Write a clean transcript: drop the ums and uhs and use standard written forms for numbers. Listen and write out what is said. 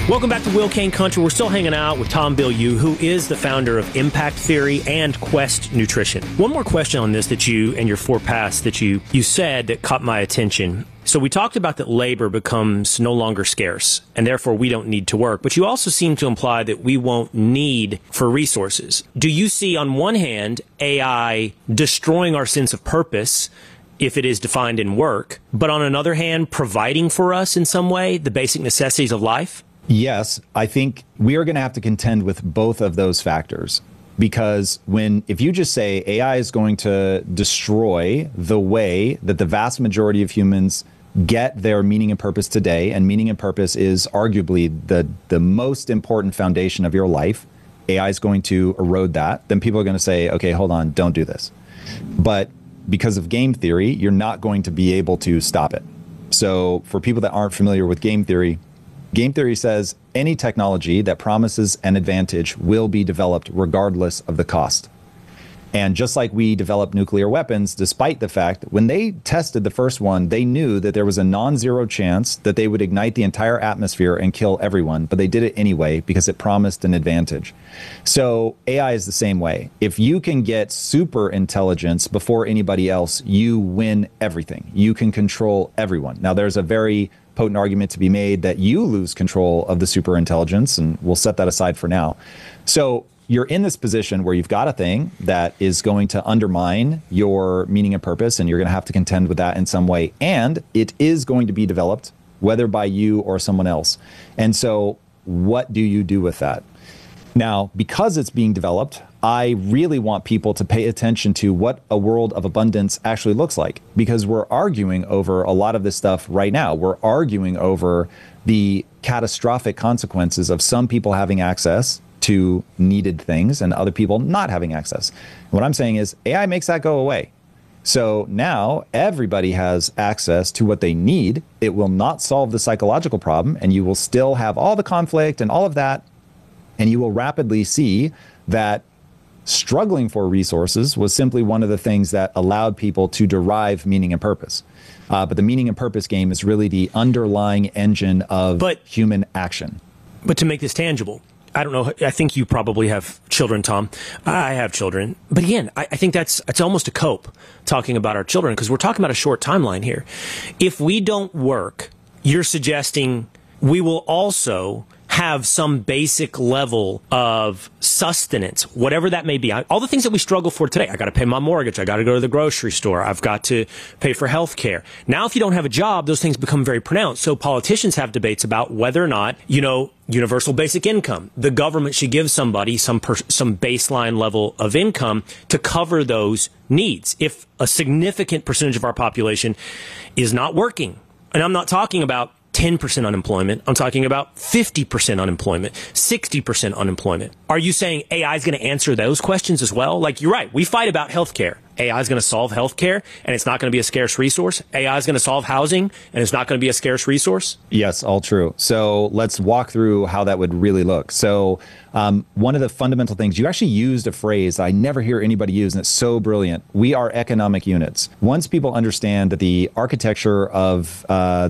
Welcome back to Will Kane Country. We're still hanging out with Tom Bilyeu, who is the founder of Impact Theory and Quest Nutrition. One more question on this that you and your forepasts that you said that caught my attention. So we talked about that labor becomes no longer scarce, and therefore we don't need to work. But you also seem to imply that we won't need for resources. Do you see, on one hand, AI destroying our sense of purpose if it is defined in work, but on another hand, providing for us in some way the basic necessities of life? Yes, I think we are going to have to contend with both of those factors, because if you just say AI is going to destroy the way that the vast majority of humans get their meaning and purpose today, and meaning and purpose is arguably the most important foundation of your life, AI is going to erode that, then people are going to say, okay, hold on, don't do this. But because of game theory, you're not going to be able to stop it. So for people that aren't familiar with game theory says any technology that promises an advantage will be developed regardless of the cost. And just like we developed nuclear weapons, despite the fact that when they tested the first one, they knew that there was a non-zero chance that they would ignite the entire atmosphere and kill everyone, but they did it anyway because it promised an advantage. So AI is the same way. If you can get super intelligence before anybody else, you win everything. You can control everyone. Now, there's a very potent argument to be made that you lose control of the super intelligence, and we'll set that aside for now. So you're in this position where you've got a thing that is going to undermine your meaning and purpose, and you're going to have to contend with that in some way. And it is going to be developed, whether by you or someone else. And so what do you do with that? Now, because it's being developed, I really want people to pay attention to what a world of abundance actually looks like, because we're arguing over a lot of this stuff right now. We're arguing over the catastrophic consequences of some people having access to needed things and other people not having access. What I'm saying is AI makes that go away. So now everybody has access to what they need. It will not solve the psychological problem, and you will still have all the conflict and all of that. And you will rapidly see that struggling for resources was simply one of the things that allowed people to derive meaning and purpose. But the meaning and purpose game is really the underlying engine of human action. But to make this tangible, I don't know. I think you probably have children, Tom. I have children. But again, I think it's almost a cope talking about our children, because we're talking about a short timeline here. If we don't work, you're suggesting we will also have some basic level of sustenance, whatever that may be. All the things that we struggle for today. I got to pay my mortgage. I got to go to the grocery store. I've got to pay for health care. Now, if you don't have a job, those things become very pronounced. So politicians have debates about whether or not, universal basic income. The government should give somebody some baseline level of income to cover those needs. If a significant percentage of our population is not working, and I'm not talking about 10% unemployment. I'm talking about 50% unemployment, 60% unemployment. Are you saying AI is going to answer those questions as well? Like, you're right. We fight about healthcare. AI is going to solve healthcare, and it's not going to be a scarce resource. AI is going to solve housing, and it's not going to be a scarce resource. Yes, all true. So let's walk through how that would really look. So one of the fundamental things, you actually used a phrase I never hear anybody use, and it's so brilliant. We are economic units. Once people understand that the architecture of